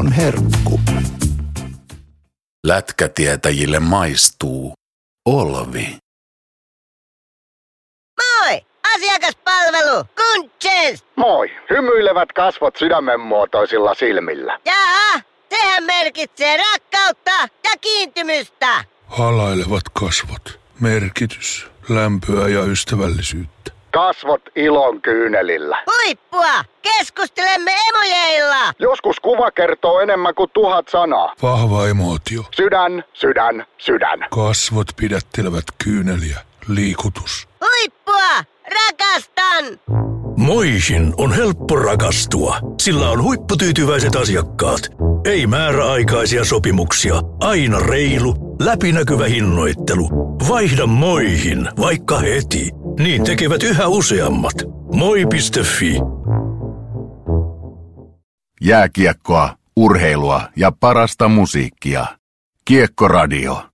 on herkku. Lätkätietäjille maistuu Olvi. Moi! Asiakaspalvelu! Kunches! Moi! Hymyilevät kasvot sydämenmuotoisilla silmillä. Jaa, sehän merkitsee rakkautta ja kiintymystä. Halailevat kasvot. Merkitys, lämpöä ja ystävällisyyttä. Kasvot ilon kyynelillä. Huippua! Keskustelemme emojeilla! Joskus kuva kertoo enemmän kuin 1000 sanaa. Vahva emootio. Sydän, sydän, sydän. Kasvot pidättelevät kyyneliä. Liikutus. Huippua! Rakastan! Moihin on helppo rakastua. Sillä on huipputyytyväiset asiakkaat. Ei määräaikaisia sopimuksia. Aina reilu, läpinäkyvä hinnoittelu. Vaihda Moihin, vaikka heti. Niin tekevät yhä useammat. Moi.fi. Jääkiekkoa, urheilua ja parasta musiikkia. Kiekkoradio.